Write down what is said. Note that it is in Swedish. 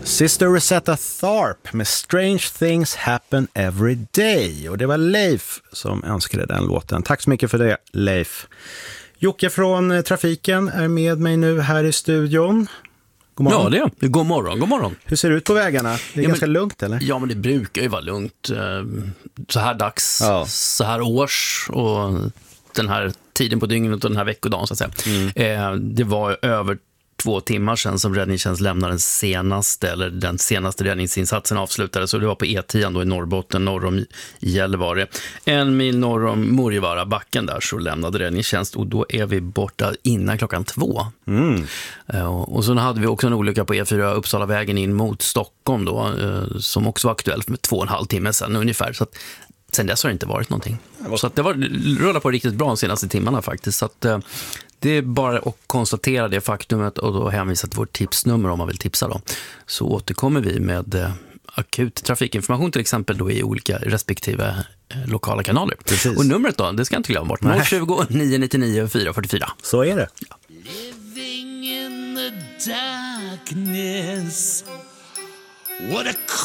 Sister Rosetta Tharpe med Strange Things Happen Every Day. Och det var Leif som önskade den låten. Tack så mycket för det, Leif. Jocke från Trafiken är med mig nu här i studion. God morgon. Ja, det är. God morgon, god morgon. Hur ser det ut på vägarna? Det är ganska lugnt, eller? Ja, men det brukar ju vara lugnt. Så här dags, så här års och den här tiden på dygnet och den här veckodagen, så att säga. Det var över 2 timmar sedan som räddningstjänst lämnade den senaste räddningsinsatsen avslutades, så det var på E10 då i Norrbotten, norr om Gällivare. 1 mil norr om Morjevara backen där så lämnade räddningstjänst, och då är vi borta innan 2:00. Och så hade vi också en olycka på E4 Uppsalavägen in mot Stockholm då, som också var aktuellt med 2,5 timmar sedan ungefär, så att sen dess har det inte varit någonting. Så att det rullar på riktigt bra de senaste timmarna faktiskt, så att det är bara att konstatera det faktumet och då hänvisa till vårt tipsnummer om man vill tipsa då. Så återkommer vi med akut trafikinformation till exempel då i olika respektive lokala kanaler. Precis. Och numret då, det ska jag inte glömma bort. 020 999 444. Så är det. Ja. Living in the darkness. What a